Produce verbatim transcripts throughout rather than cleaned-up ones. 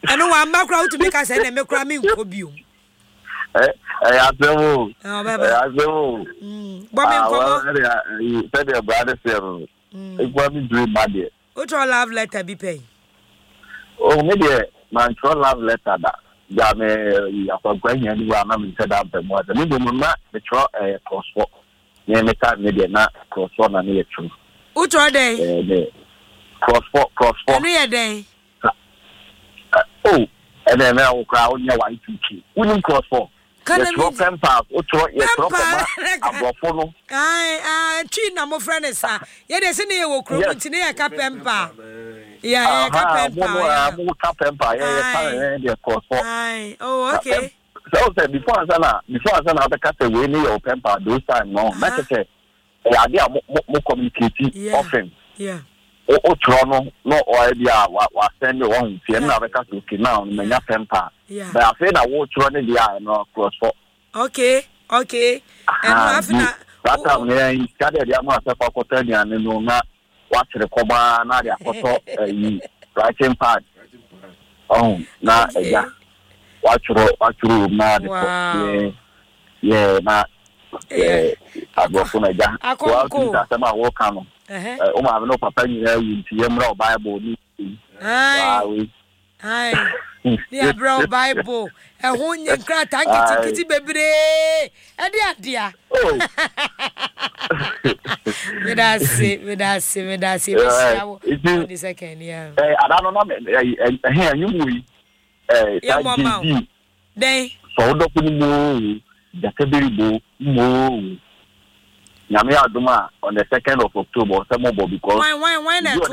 And one background to make us and make a mean for you. Eh, I do. Oh, I do. But you said your brother, sir. It wasn't dream, my dear. What your love letter be paid? Oh, maybe my true love letter that. Yeah, me, you are going anywhere. I'm said up the more. The middle not the true crosswalk. Yeah, me time maybe not crosswalk and near true. What are they? Crosswalk, crosswalk. Any a day. Oh, and then I'll crowd your white key. Wouldn't crosswalk. Can I drop them pass? What your drop? I, I, treat no more friends, sir. Yet, there's any will croak to near Capempa. Yeah, Capempa. Capempa, yeah, crosswalk. Oh, okay. So, before I said, before I said, I'll cut away your pemper, those time, no, matter say, I idea more communicating often. Yeah. O Toronto, no idea what was sending on Siena Catholic now, Mania Pempa. But I said I will Toronto the eye no cross for. Okay, okay. And laughing at that time, I studied the amount of Cotanian and no not watch the Coba, Nadia Coto, writing part. Oh, now, yeah. Watch watch room now. Yeah, not. Yeah, I go for my dad. I go to my work on. Oh, I have no papa in the Bible. Aye, aye, yeah, bro, Bible. A one year crack, thank you, baby. And dear, dear. With us, with us, with us, it is second, yeah. I don't know, here you movie. Yeah, Mamma. They so don't Jacobiri Mo Yamia Duma on the second of October, some more because why, why, why not?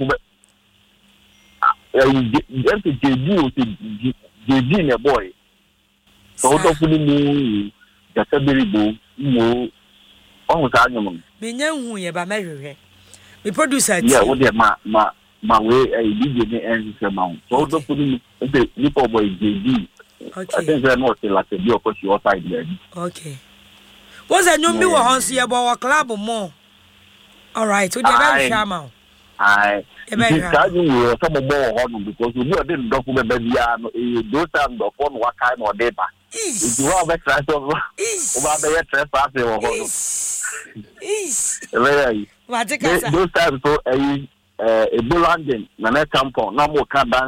Just a J D, J D in a boy. So don't put me Jacobiri Mo almost argument. Me know who you by measure. We produce it. Yeah, what my my my way a D J and amount. So don't put me the little boy J D. Okay. I think they're not like a deal because you outside there. Okay. What's a new me was here about a club or more? All right, so they're very shamao. I charging you some more honor because you didn't document those times the phone what kind or data. If you have a trash of over the trespassing or honor. Those times so a a bull engine, the next tampon, no more car